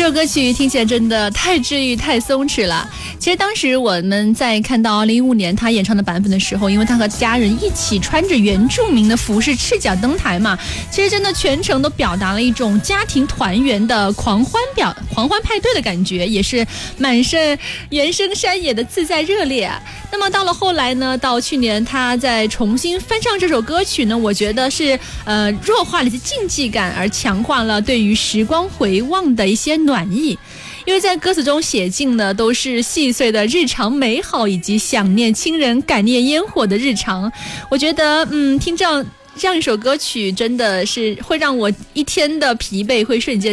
首歌曲听起来真的太治愈太松弛了。其实当时我们在看到2015年他演唱的版本的时候，因为他和家人一起穿着原住民的服饰赤脚登台嘛，其实真的全程都表达了一种家庭团圆的狂欢派对的感觉，也是满是原生山野的自在热烈啊。那么到了后来呢，到去年他在重新翻唱这首歌曲呢，我觉得是弱化了一些竞技感，而强化了对于时光回望的一些暖意。因为在歌词中写尽的都是细碎的日常美好，以及想念亲人感念烟火的日常。我觉得听这样一首歌曲真的是会让我一天的疲惫会瞬间